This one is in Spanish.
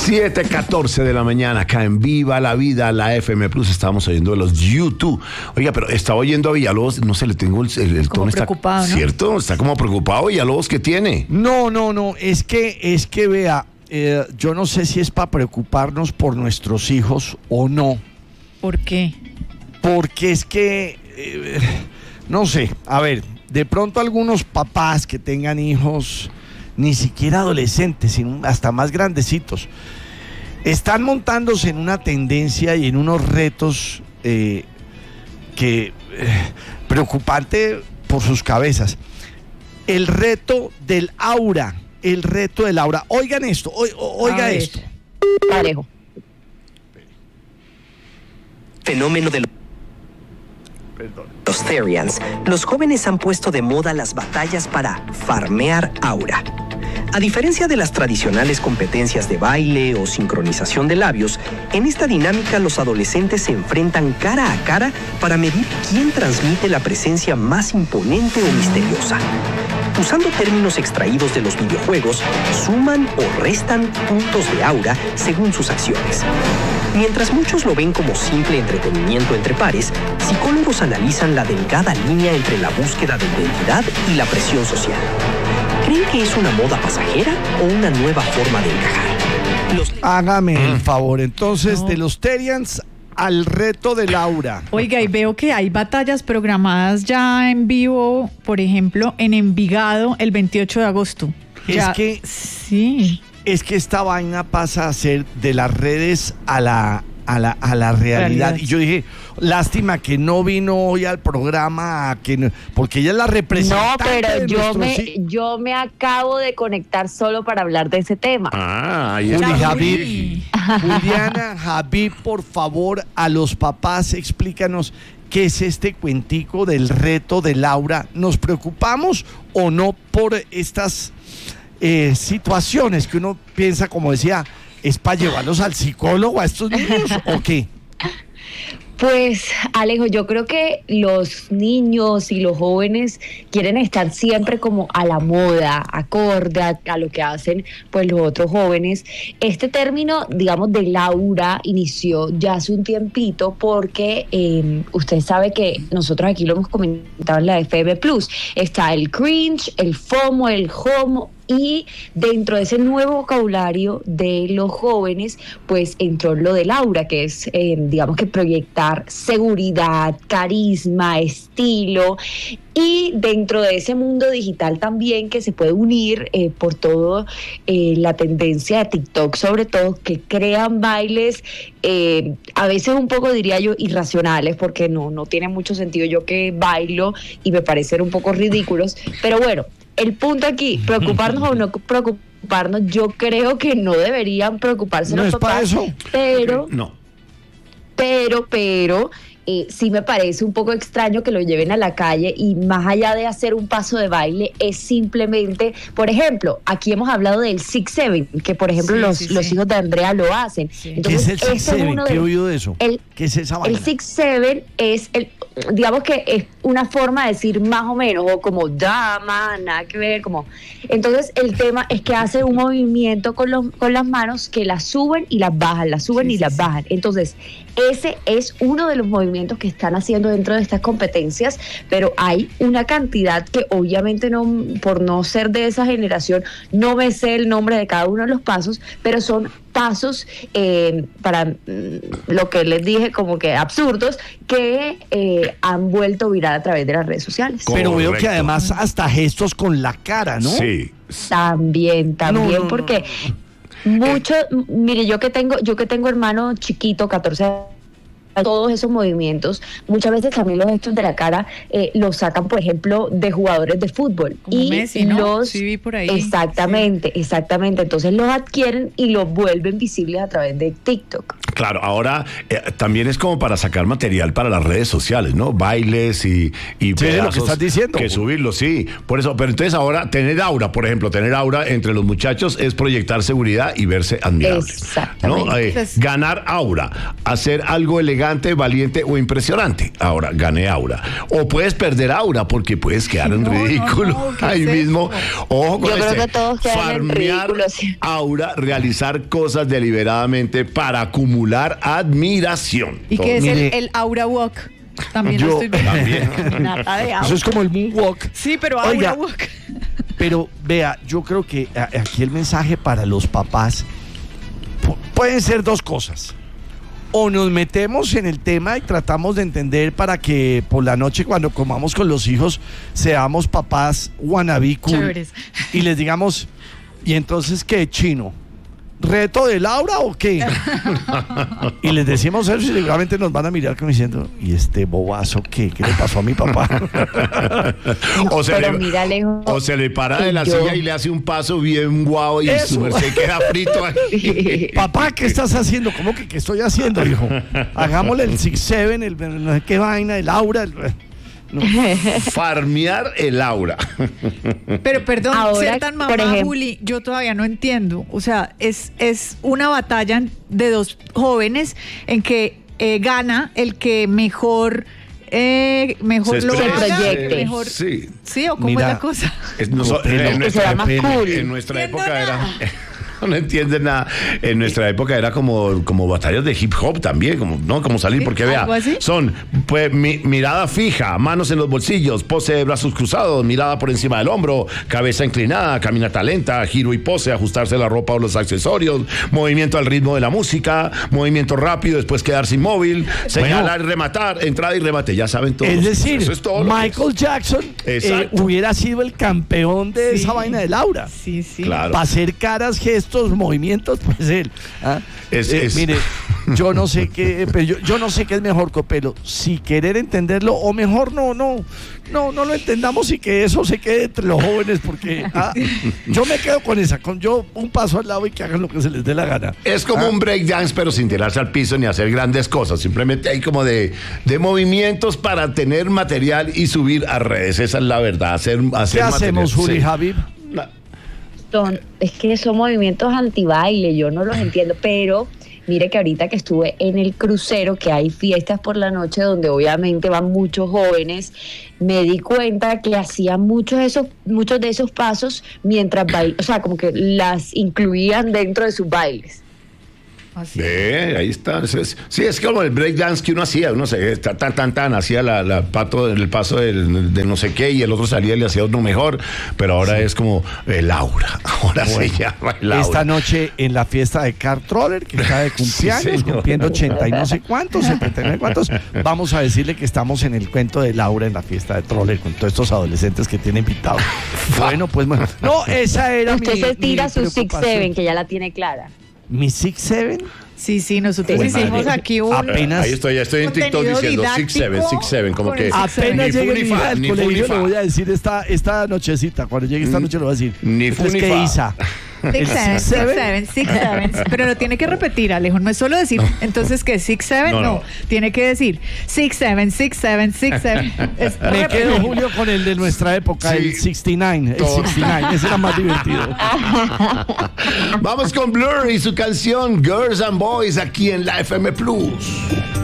7:14 de la mañana, acá en Viva la Vida, la FM Plus, estamos oyendo de los YouTube. Oiga, pero estaba oyendo a Villalobos, no sé, le tengo el tono, está preocupado, ¿no? ¿Cierto? Está como preocupado Villalobos, ¿qué tiene? No, es que vea, yo no sé si es para preocuparnos por nuestros hijos o no. ¿Por qué? Porque es que, no sé, a ver, de pronto algunos papás que tengan hijos, ni siquiera adolescentes, sino hasta más grandecitos, están montándose en una tendencia y en unos retos preocupante por sus cabezas. El reto del aura. Oigan esto, oiga esto. Parejo. Fenómeno de los Therians. Los jóvenes han puesto de moda las batallas para farmear aura. A diferencia de las tradicionales competencias de baile o sincronización de labios, en esta dinámica los adolescentes se enfrentan cara a cara para medir quién transmite la presencia más imponente o misteriosa. Usando términos extraídos de los videojuegos, suman o restan puntos de aura según sus acciones. Mientras muchos lo ven como simple entretenimiento entre pares, psicólogos analizan la delgada línea entre la búsqueda de identidad y la presión social. ¿Creen que es una moda pasajera o una nueva forma de encajar? Hágame el favor, entonces, de los Therians al reto del aura. Oiga, y veo que hay batallas programadas ya en vivo, por ejemplo, en Envigado el 28 de agosto. Sí. Es que esta vaina pasa a ser de las redes a la realidad. Y yo dije, lástima que no vino hoy al programa, porque ella es la representante. No, pero yo me acabo de conectar solo para hablar de ese tema. Ahí está. Juliana, Javi, por favor, a los papás explícanos qué es este cuentico del reto de Laura. ¿Nos preocupamos o no por estas situaciones que uno piensa, como decía, es para llevarlos al psicólogo a estos niños o qué? Pues, Alejo, yo creo que los niños y los jóvenes quieren estar siempre como a la moda, acorde a lo que hacen pues los otros jóvenes. Este término, digamos, de Laura inició ya hace un tiempito porque usted sabe que nosotros aquí lo hemos comentado en la FM Plus. Está el cringe, el FOMO, el homo. Y dentro de ese nuevo vocabulario de los jóvenes, pues entró lo del aura, que es, digamos que proyectar seguridad, carisma, estilo. Y dentro de ese mundo digital también que se puede unir por todo la tendencia de TikTok, sobre todo, que crean bailes a veces un poco, diría yo, irracionales, porque no tiene mucho sentido. Yo que bailo y me parecen un poco ridículos, pero bueno. El punto aquí, preocuparnos o no preocuparnos, yo creo que no deberían preocuparse los papás, pero sí me parece un poco extraño que lo lleven a la calle y más allá de hacer un paso de baile es simplemente, por ejemplo, aquí hemos hablado del 6-7, que por ejemplo los hijos de Andrea lo hacen. Sí. Entonces, ¿qué es el 6-7? ¿Qué he oído de eso? ¿Qué es esa vaina? El 6-7 es digamos que es una forma de decir más o menos, o como dama, nada que ver, como. Entonces el tema es que hace un movimiento con las manos que las suben y las bajan, las bajan. Entonces ese es uno de los movimientos que están haciendo dentro de estas competencias, pero hay una cantidad que obviamente no, por no ser de esa generación, no me sé el nombre de cada uno de los pasos, pero son pasos para lo que les dije como que absurdos que han vuelto viral a través de las redes sociales. Pero veo que además hasta gestos con la cara, ¿no? Sí. También, porque mucho, mire, yo que tengo hermano chiquito, 14 años, todos esos movimientos, muchas veces también los gestos de la cara los sacan, por ejemplo, de jugadores de fútbol. Como y Messi, ¿no? Sí, vi por ahí. Exactamente. Entonces los adquieren y los vuelven visibles a través de TikTok. Claro, ahora también es como para sacar material para las redes sociales, ¿no? Bailes y pedazos lo que estás diciendo. Que subirlo, sí. Por eso, pero entonces ahora tener aura entre los muchachos es proyectar seguridad y verse admirable. Exactamente. ¿No? Ganar aura, hacer algo elegante elegante, valiente o impresionante. Ahora, gane aura. O puedes perder aura porque puedes quedar en ridículo. ¿qué Ahí es mismo. eso? Ojo con Yo creo que todos quedan en farmear ridículo, sí. aura, realizar cosas deliberadamente para acumular admiración. ¿Y qué es Mire, el aura walk? También lo yo- estoy viendo. También. Nata de aura. Eso es como el moonwalk. Sí, pero Oiga, aura walk. Pero vea, yo creo que aquí el mensaje para los papás pueden ser dos cosas. O nos metemos en el tema y tratamos de entender para que por la noche cuando comamos con los hijos seamos papás wannabe cool Chéveres. y les digamos, ¿y entonces qué, chino? ¿Reto de Laura o qué? Y les decimos eso y seguramente nos van a mirar como diciendo, ¿y este bobazo qué? ¿Qué le pasó a mi papá? O se, Pero le, mira, Alejo, o se le para de la yo- silla y le hace un paso bien guau y Eso. su merced queda frito ahí. Papá, ¿qué estás haciendo? ¿Cómo que qué estoy haciendo, hijo? Hagámosle el 6-7, el no sé qué vaina, el aura. No. Farmear el aura. Pero perdón, Ahora, ser tan por mamá, ejemplo- Juli, yo todavía no entiendo. O sea, es una batalla de dos jóvenes en que gana el que mejor Se lo expresa, haga, proyecte. mejor. Sí. Sí, o cómo Mira, es la cosa. Que sea más cool. En nuestra Entiendo época era. nada. No entienden nada. En nuestra época era como batallas de hip hop también, como salir, ¿Sí? porque vea, ¿Algo así? son pues mirada fija, manos en los bolsillos, pose de brazos cruzados, mirada por encima del hombro, cabeza inclinada, caminata lenta, giro y pose, ajustarse la ropa o los accesorios, movimiento al ritmo de la música, movimiento rápido, después quedarse inmóvil, señalar y rematar, entrada y remate, ya saben todo. Es decir, eso es todo lo que Michael Jackson Exacto. hubiera sido el campeón de Sí. esa vaina de Laura. Sí, sí. Claro. Para hacer caras, gestos, movimientos, pues él. ¿ah? Mire, yo no sé qué, pero yo no sé qué es mejor, Copelo, si querer entenderlo o mejor no lo entendamos y que eso se quede entre los jóvenes, porque yo me quedo con esa, con yo un paso al lado y que hagan lo que se les dé la gana. Es como un breakdance, pero sin tirarse al piso ni hacer grandes cosas. Simplemente hay como de movimientos para tener material y subir a redes. Esa es la verdad. Hacer ¿Qué material. hacemos, Juli Sí. Javib? Es que son movimientos antibaile, yo no los entiendo, pero mire que ahorita que estuve en el crucero, que hay fiestas por la noche donde obviamente van muchos jóvenes, me di cuenta que hacían muchos de esos pasos mientras bailan, o sea, como que las incluían dentro de sus bailes. Así. Ahí está. Sí, es como el breakdance que uno hacía. Uno se hacía el paso de no sé qué y el otro salía y le hacía otro mejor. Pero ahora es como el aura. Ahora se llama el aura. Esta noche en la fiesta de Carl Troller, que está de cumpleaños, Sí, señor. cumpliendo 80 y no sé cuántos, 79 cuántos, vamos a decirle que estamos en el cuento de Laura en la fiesta de Troller con todos estos adolescentes que tiene invitados. Bueno, pues bueno. No, esa era Usted mi se tira mi su preocupación. 6-7, que ya la tiene clara. ¿Mi 6-7? Sí, nosotros Bueno, hicimos madre. aquí un... Apenas- Ahí estoy, ya estoy en TikTok contenido diciendo didáctico 6-7, como con que el Apenas ni llegue fu mi ni hija fa, al ni fu ni colegio, fa. le voy a decir esta nochecita. Cuando llegue esta noche, le voy a decir. Ni fu "Entonces, ni ¿qué fa". Isa? 6-7, 6-7. Pero lo tiene que repetir, Alejo. No es solo decir, entonces, ¿qué? 6-7, No, no. no. Tiene que decir 6-7, 6-7, 6-7. Es Me repetir. quedo, Julio, con el de nuestra época, Sí. el 69. El 69, ese era más divertido. Vamos con Blur y su canción Girls and Boys aquí en la FM Plus.